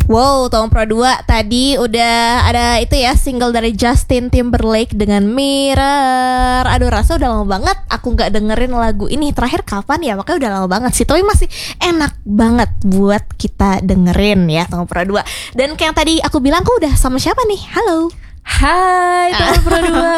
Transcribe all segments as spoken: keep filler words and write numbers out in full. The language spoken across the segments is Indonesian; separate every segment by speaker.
Speaker 1: Wow, tahun Pro dua tadi udah ada itu ya, single dari Justin Timberlake dengan Mirror. Aduh, rasa udah lama banget aku gak dengerin lagu ini. Terakhir kapan ya? Makanya udah lama banget sih. Tapi masih enak banget buat kita dengerin ya tahun Pro dua. Dan kayak yang tadi aku bilang, aku udah sama siapa nih? Halo.
Speaker 2: Hai tahun Pro dua.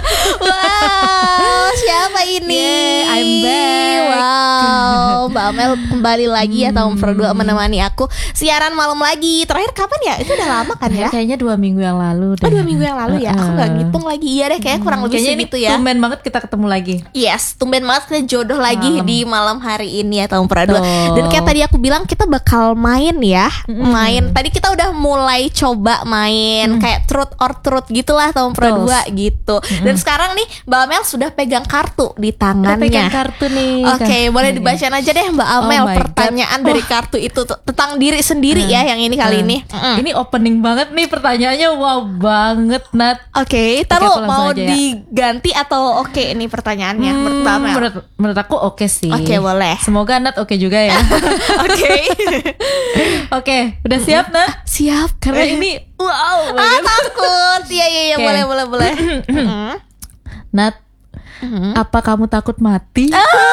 Speaker 1: Wow, siapa ini?
Speaker 2: Yeay, I'm back.
Speaker 1: Wow, Mbak Amel kembali lagi ya tahun Pro dua menemani aku siaran malam lagi. Terakhir kapan ya? Itu udah lama kan ya?
Speaker 2: Kayaknya dua minggu yang lalu deh.
Speaker 1: Oh, dua minggu yang lalu ya? Aku gak ngitung lagi. Iya deh, kayaknya kurang lebih
Speaker 2: Kayaknya
Speaker 1: segitu
Speaker 2: ini
Speaker 1: ya.
Speaker 2: tumben banget kita ketemu lagi.
Speaker 1: Yes, tumben banget kita jodoh lagi
Speaker 2: Malam.
Speaker 1: di malam hari ini ya tahun Pro dua.
Speaker 2: Betul.
Speaker 1: Dan kayak tadi aku bilang, kita bakal main ya. Main. Tadi kita udah mulai coba main kayak truth or truth gitulah tahun Pro
Speaker 2: Betul.
Speaker 1: dua gitu. Dan sekarang nih Mbak Amel sudah pegang kartu di
Speaker 2: Kita
Speaker 1: tangannya.
Speaker 2: pegang kartu nih.
Speaker 1: Oke, boleh dibacain aja deh Mbak Amel
Speaker 2: Oh my
Speaker 1: pertanyaan
Speaker 2: God.
Speaker 1: dari kartu itu t- tentang diri sendiri ya yang ini kali ini. Mm.
Speaker 2: Ini opening banget nih pertanyaannya. Wow banget Nat.
Speaker 1: Oke,
Speaker 2: Oke,
Speaker 1: taruh
Speaker 2: aku langsung
Speaker 1: mau
Speaker 2: aja ya.
Speaker 1: diganti atau oke ini pertanyaannya menurut Mbak
Speaker 2: Hmm,
Speaker 1: Amel?
Speaker 2: menurut, menurut aku oke sih.
Speaker 1: Oke, boleh.
Speaker 2: Semoga Nat oke juga ya.
Speaker 1: Oke.
Speaker 2: Oke, udah siap Nat?
Speaker 1: Siap.
Speaker 2: Karena ini wow.
Speaker 1: Ah, takut. Iya iya iya,
Speaker 2: Oke.
Speaker 1: boleh boleh boleh. Mm.
Speaker 2: Nat, apa kamu takut mati?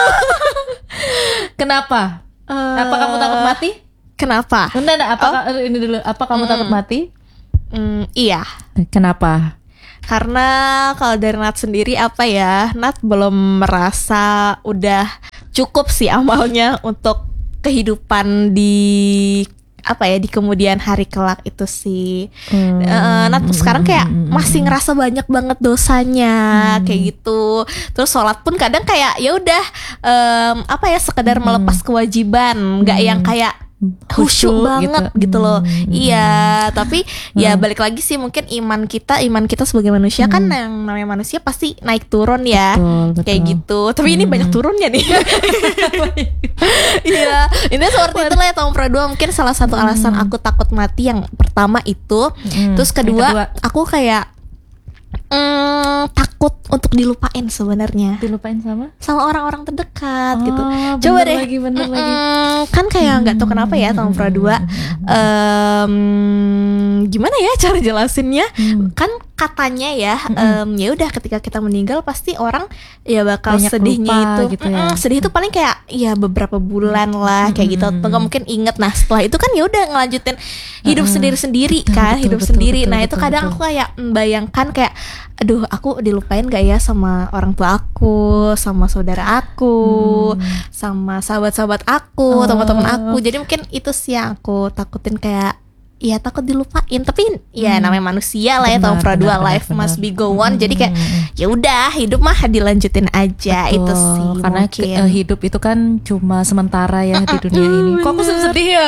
Speaker 2: Kenapa? Apa kamu takut mati?
Speaker 1: Kenapa?
Speaker 2: Enggak, enggak, apa ini dulu. Apa kamu takut mati?
Speaker 1: Mm, iya.
Speaker 2: Kenapa?
Speaker 1: Karena kalau dari Nat sendiri apa ya, Nat belum merasa udah cukup sih amalnya untuk kehidupan di apa ya, di kemudian hari kelak itu sih.
Speaker 2: Hmm.
Speaker 1: Eh, Nat sekarang kayak masih ngerasa banyak banget dosanya kayak gitu. Terus sholat pun kadang kayak ya udah em, apa ya, sekedar melepas kewajiban, nggak yang kayak khusyuk
Speaker 2: Khusyuk
Speaker 1: banget
Speaker 2: gitu.
Speaker 1: gitu, loh.
Speaker 2: Hmm.
Speaker 1: Iya, tapi ya balik lagi sih, mungkin iman kita, iman kita sebagai manusia kan, yang namanya manusia pasti naik turun ya.
Speaker 2: Betul, betul.
Speaker 1: Kayak gitu. Tapi ini banyak turunnya nih. Iya, ini seperti itu lah ya tahun Pro dua. Mungkin salah satu alasan aku takut mati yang pertama itu. Terus
Speaker 2: Yang
Speaker 1: kedua,
Speaker 2: kedua.
Speaker 1: aku kayak mm, takut untuk dilupain sebenarnya
Speaker 2: Dilupain sama?
Speaker 1: sama orang-orang terdekat
Speaker 2: Oh,
Speaker 1: gitu.
Speaker 2: bener
Speaker 1: Coba deh.
Speaker 2: lagi, bener
Speaker 1: Mm-mm.
Speaker 2: lagi.
Speaker 1: Kan kayak nggak tahu kenapa ya tahun Pro dua. Em, gimana ya cara jelasinnya? Kan katanya ya, em, ya udah ketika kita meninggal pasti orang ya bakal
Speaker 2: Banyak
Speaker 1: sedihnya
Speaker 2: lupa
Speaker 1: itu.
Speaker 2: gitu ya.
Speaker 1: Mm-mm, sedih itu paling kayak ya beberapa bulan lah kayak gitu. Atau nggak mungkin inget. Nah setelah itu kan ya udah ngelanjutin hidup sendiri-sendiri
Speaker 2: Betul,
Speaker 1: kan,
Speaker 2: betul,
Speaker 1: hidup
Speaker 2: betul,
Speaker 1: sendiri.
Speaker 2: betul,
Speaker 1: Nah itu
Speaker 2: betul,
Speaker 1: kadang
Speaker 2: betul.
Speaker 1: aku kayak membayangkan kayak, aduh aku dilupain gak ya sama orang tua aku, sama saudara aku, sama sahabat-sahabat aku,
Speaker 2: Oh.
Speaker 1: teman-teman aku. Jadi mungkin itu sih yang aku takutin, kayak ya takut dilupain. Tapi ya namanya manusia lah ya, tahun
Speaker 2: Benar,
Speaker 1: Pro dua,
Speaker 2: benar,
Speaker 1: life
Speaker 2: benar,
Speaker 1: must
Speaker 2: benar.
Speaker 1: be go on. Jadi kayak ya udah, hidup mah dilanjutin aja. Itu
Speaker 2: Betul,
Speaker 1: sih
Speaker 2: karena ke-
Speaker 1: mungkin.
Speaker 2: eh, hidup itu kan cuma sementara ya di dunia ini. Kok aku sedih ya?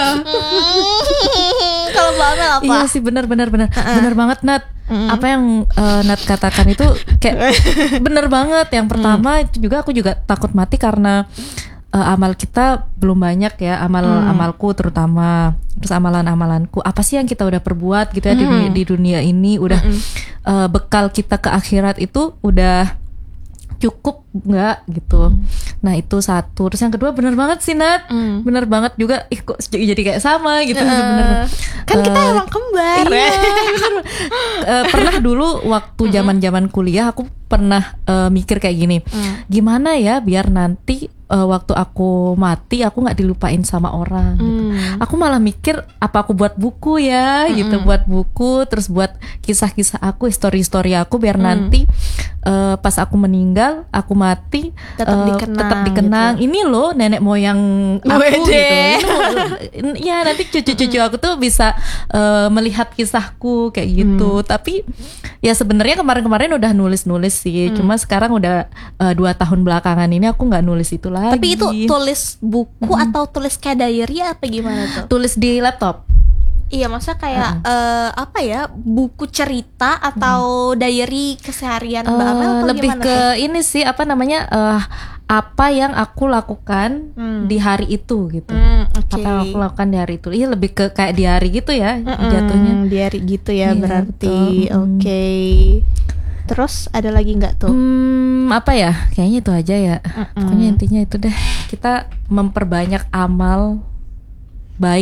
Speaker 1: Hmm, kalau Mbak Amel apa?
Speaker 2: Iya sih, benar benar benar benar banget Nat. Apa yang eh, Nat katakan itu kayak benar banget. Yang pertama itu juga aku juga takut mati karena eh, amal kita belum banyak ya, amal amalku terutama, terus amalan-amalanku apa sih yang kita udah perbuat gitu ya di, dunia- di dunia ini, udah eh, bekal kita ke akhirat itu udah cukup nggak gitu. Nah itu satu. Terus yang kedua bener banget sih Nat,
Speaker 1: Mm.
Speaker 2: bener banget juga. Ih kok jadi kayak sama gitu. Bener.
Speaker 1: Kan kita
Speaker 2: Eh,
Speaker 1: emang kembar.
Speaker 2: Iya, bener. Eh, pernah dulu waktu zaman-zaman kuliah aku pernah eh, mikir kayak gini, gimana ya biar nanti eh, waktu aku mati aku nggak dilupain sama orang. Gitu. Aku malah mikir apa aku buat buku ya, gitu, buat buku, terus buat kisah-kisah aku, histori-histori aku biar nanti eh, pas aku meninggal, aku mati,
Speaker 1: Tetap
Speaker 2: eh,
Speaker 1: dikenang
Speaker 2: tetap dikenang. Ini loh nenek moyang aku
Speaker 1: Wede.
Speaker 2: gitu. Ini, ya nanti cucu-cucu aku tuh bisa eh, melihat kisahku kayak gitu. Tapi ya sebenarnya kemarin-kemarin udah nulis-nulis sih. Cuma sekarang udah eh, dua tahun belakangan ini aku nggak nulis itu lagi.
Speaker 1: Tapi itu tulis buku atau tulis kayak diary apa gimana tuh?
Speaker 2: tulis di laptop.
Speaker 1: Iya, masa kayak eh, apa ya, buku cerita atau diary keseharian Mbak Amel atau
Speaker 2: lebih
Speaker 1: gimana
Speaker 2: ke
Speaker 1: tuh?
Speaker 2: ini sih, apa namanya, eh, apa yang aku lakukan
Speaker 1: Hmm.
Speaker 2: di hari itu gitu.
Speaker 1: Hmm, oke.
Speaker 2: Apa yang aku lakukan di hari itu. Iya, lebih ke kayak diary gitu ya
Speaker 1: Mm-mm,
Speaker 2: jatuhnya.
Speaker 1: diary gitu ya,
Speaker 2: Iya,
Speaker 1: berarti.
Speaker 2: betul.
Speaker 1: Oke. Terus ada lagi nggak tuh?
Speaker 2: Hmm, apa ya? Kayaknya itu aja ya. Pokoknya intinya itu deh. Kita memperbanyak amal baik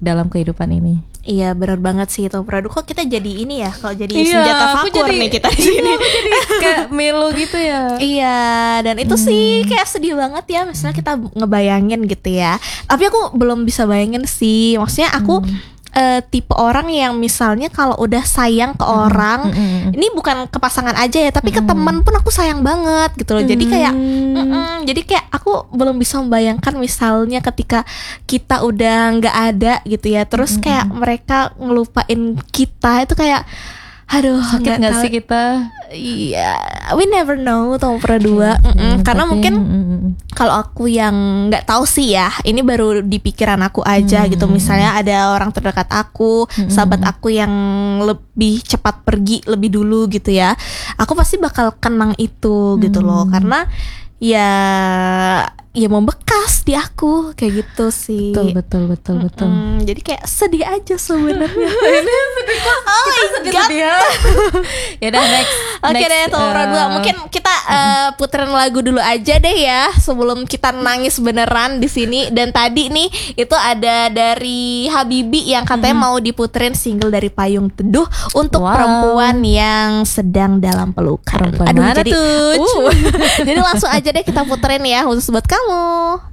Speaker 2: dalam kehidupan ini.
Speaker 1: Iya benar banget sih itu Pradu. Kok kita jadi ini ya, kalau jadi
Speaker 2: Iya,
Speaker 1: senjata
Speaker 2: aku
Speaker 1: vakur
Speaker 2: jadi-
Speaker 1: nih kita di
Speaker 2: Iya,
Speaker 1: sini.
Speaker 2: aku jadi kayak melo gitu ya.
Speaker 1: Iya, dan itu sih kayak sedih banget ya. Misalnya kita ngebayangin gitu ya. Tapi aku belum bisa bayangin sih. Maksudnya aku eh, tipe orang yang misalnya kalau udah sayang ke orang,
Speaker 2: Mm-mm.
Speaker 1: ini bukan ke pasangan aja ya, tapi ke teman pun aku sayang banget gitu loh. Jadi kayak, mm-mm, jadi kayak aku belum bisa membayangkan misalnya ketika kita udah nggak ada gitu ya, terus kayak mereka ngelupain kita itu kayak, aduh,
Speaker 2: Sakit nggak
Speaker 1: tahu.
Speaker 2: sih kita?
Speaker 1: Iya, we never know tahun dua. Mm-mm. Karena
Speaker 2: Tapi,
Speaker 1: mungkin
Speaker 2: mm-mm.
Speaker 1: kalau aku yang nggak tahu sih ya, ini baru di pikiran aku aja gitu. Misalnya ada orang terdekat aku, sahabat aku yang lebih cepat pergi lebih dulu gitu ya, aku pasti bakal kenang itu gitu loh. Karena ya ya membekas di aku kayak gitu sih.
Speaker 2: Betul betul betul betul.
Speaker 1: Mm, jadi kayak sedih aja sebenarnya. Ini sedih kok. Oh my god.
Speaker 2: Ya udah next.
Speaker 1: Oke
Speaker 2: next,
Speaker 1: deh, Tomra
Speaker 2: uh,
Speaker 1: dua. Mungkin kita uh, puterin lagu dulu aja deh ya sebelum kita nangis beneran di sini. Dan tadi nih itu ada dari Habibi yang katanya mau diputerin single dari Payung Teduh untuk
Speaker 2: Wow.
Speaker 1: perempuan yang sedang dalam pelukan.
Speaker 2: Perempuan mana
Speaker 1: jadi
Speaker 2: tuh?
Speaker 1: uh, jadi langsung aja deh kita puterin ya khusus buat kamu.